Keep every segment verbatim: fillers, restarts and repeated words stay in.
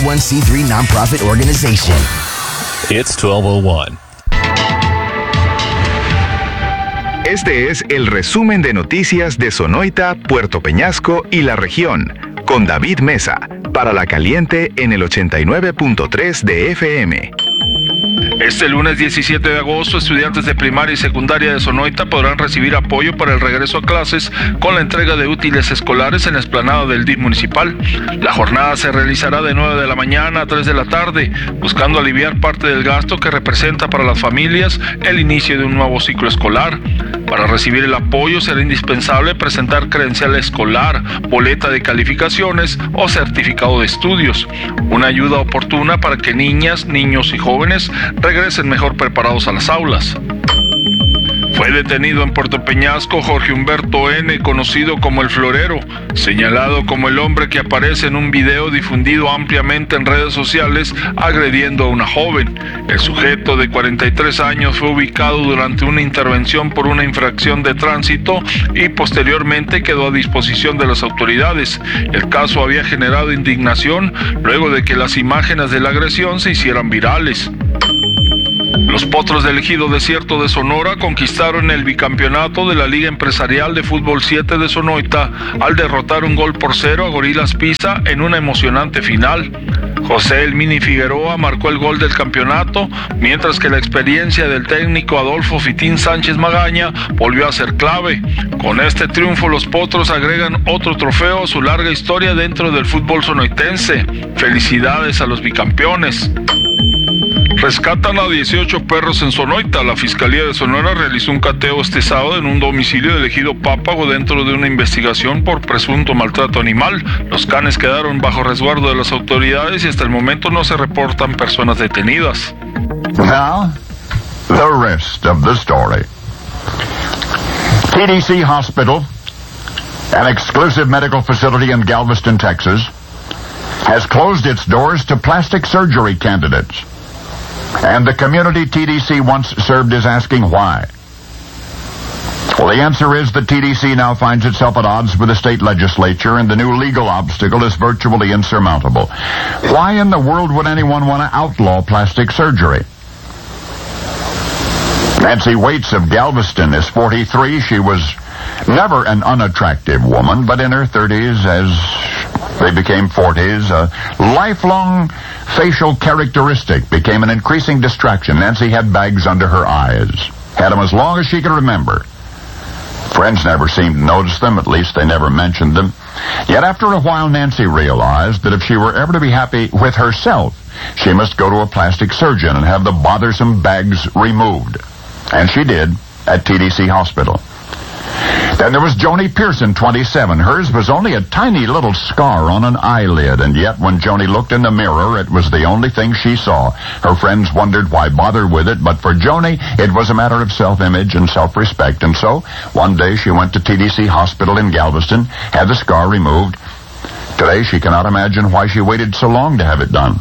one C three nonprofit organization. It's twelve oh one. Este es el resumen de noticias de Sonoita, Puerto Peñasco y la región, con David Mesa, para La Caliente en el ochenta y nueve punto tres de F M. Este lunes diecisiete de agosto, estudiantes de primaria y secundaria de Sonoita podrán recibir apoyo para el regreso a clases con la entrega de útiles escolares en la explanada del D I F municipal. La jornada se realizará de nueve de la mañana a tres de la tarde, buscando aliviar parte del gasto que representa para las familias el inicio de un nuevo ciclo escolar. Para recibir el apoyo será indispensable presentar credencial escolar, boleta de calificaciones o certificado de estudios. Una ayuda oportuna para que niñas, niños y jóvenes regresen mejor preparados a las aulas. Fue detenido en Puerto Peñasco Jorge Humberto N., conocido como El Florero, señalado como el hombre que aparece en un video difundido ampliamente en redes sociales agrediendo a una joven. El sujeto de cuarenta y tres años fue ubicado durante una intervención por una infracción de tránsito y posteriormente quedó a disposición de las autoridades. El caso había generado indignación luego de que las imágenes de la agresión se hicieran virales. Los Potros del Ejido Desierto de Sonora conquistaron el bicampeonato de la Liga Empresarial de Fútbol siete de Sonoita al derrotar un gol por cero a Gorilas Pisa en una emocionante final. José El Mini Figueroa marcó el gol del campeonato, mientras que la experiencia del técnico Adolfo Fitín Sánchez Magaña volvió a ser clave. Con este triunfo, los Potros agregan otro trofeo a su larga historia dentro del fútbol sonoitense. Felicidades a los bicampeones. Rescatan a dieciocho perros en Sonoita. La Fiscalía de Sonora realizó un cateo este sábado en un domicilio del ejido Pápago dentro de una investigación por presunto maltrato animal. Los canes quedaron bajo resguardo de las autoridades y hasta el momento no se reportan personas detenidas. Now, the rest of the story. T D C Hospital, an exclusive medical facility in Galveston, Texas, has closed its doors to plastic surgery candidates. And the community T D C once served is asking why. Well, the answer is that T D C now finds itself at odds with the state legislature, and the new legal obstacle is virtually insurmountable. Why in the world would anyone want to outlaw plastic surgery? Nancy Waits of Galveston is forty-three. She was never an unattractive woman, but in her thirties, as they became forties, a lifelong facial characteristic became an increasing distraction. Nancy had bags under her eyes, had them as long as she could remember. Friends never seemed to notice them, at least they never mentioned them. Yet after a while, Nancy realized that if she were ever to be happy with herself, she must go to a plastic surgeon and have the bothersome bags removed. And she did at T D C Hospital. Then there was Joni Pearson, twenty-seven. Hers was only a tiny little scar on an eyelid, and yet when Joni looked in the mirror, it was the only thing she saw. Her friends wondered why bother with it, but for Joni, it was a matter of self-image and self-respect. And so, one day she went to T D C Hospital in Galveston, had the scar removed. Today, she cannot imagine why she waited so long to have it done.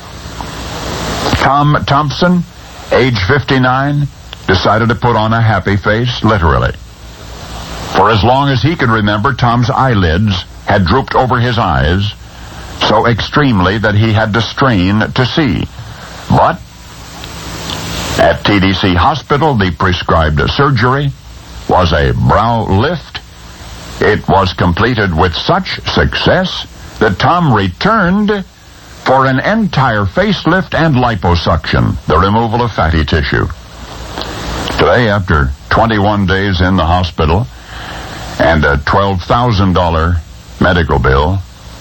Tom Thompson, age fifty-nine, decided to put on a happy face, literally. For as long as he could remember, Tom's eyelids had drooped over his eyes so extremely that he had to strain to see. But at T D C Hospital, the prescribed surgery was a brow lift. It was completed with such success that Tom returned for an entire facelift and liposuction, the removal of fatty tissue. Today, after twenty-one days in the hospital and a twelve thousand dollars medical bill,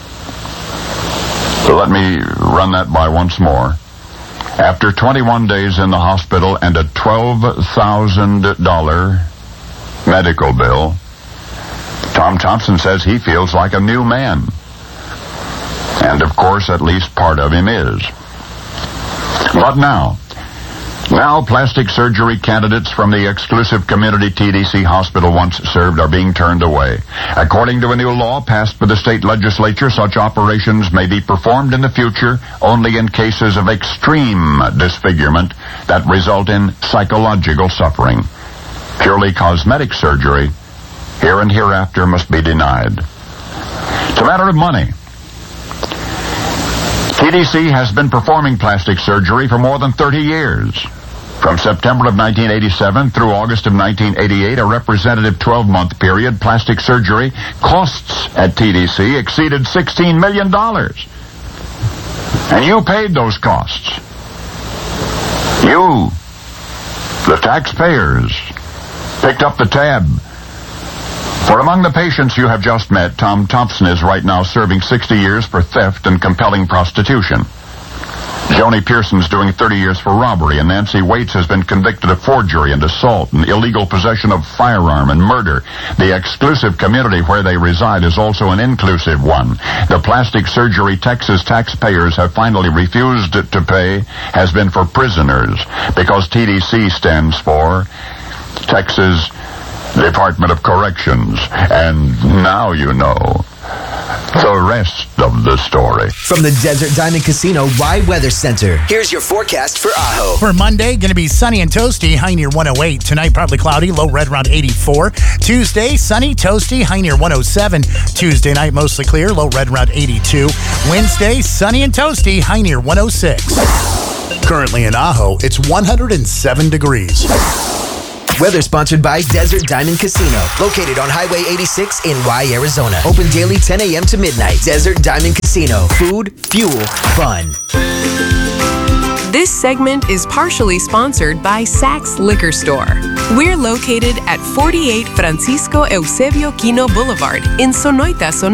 so let me run that by once more. After twenty-one days in the hospital and a twelve thousand dollars medical bill, Tom Thompson says he feels like a new man. And of course, at least part of him is. But now, Now, plastic surgery candidates from the exclusive community T D C hospital once served are being turned away. According to a new law passed by the state legislature, such operations may be performed in the future only in cases of extreme disfigurement that result in psychological suffering. Purely cosmetic surgery, here and hereafter, must be denied. It's a matter of money. T D C has been performing plastic surgery for more than thirty years. From September of nineteen eighty-seven through August of nineteen eighty-eight, a representative twelve-month period, plastic surgery costs at T D C exceeded sixteen million dollars. And you paid those costs. You, the taxpayers, picked up the tab. For among the patients you have just met, Tom Thompson is right now serving sixty years for theft and compelling prostitution. Joni Pearson's doing thirty years for robbery, and Nancy Waits has been convicted of forgery and assault and illegal possession of firearm and murder. The exclusive community where they reside is also an inclusive one. The plastic surgery Texas taxpayers have finally refused to pay has been for prisoners, because T D C stands for Texas Department of Corrections. And now you know the rest of the story. From the Desert Diamond Casino Rye Weather Center, here's your forecast for Ajo. For Monday, going to be sunny and toasty, high near one oh eight. Tonight, partly cloudy, low red around eighty-four. Tuesday, sunny, toasty, high near one oh seven. Tuesday night, mostly clear, low red around eighty-two. Wednesday, sunny and toasty, high near one oh six. Currently in Ajo, it's one hundred seven degrees. Weather sponsored by Desert Diamond Casino, located on Highway eighty-six in Rye, Arizona. Open daily ten a.m. to midnight. Desert Diamond Casino. Food, fuel, fun. This segment is partially sponsored by Saks Liquor Store. We're located at forty-eight Francisco Eusebio Quino Boulevard in Sonoita, Sonora.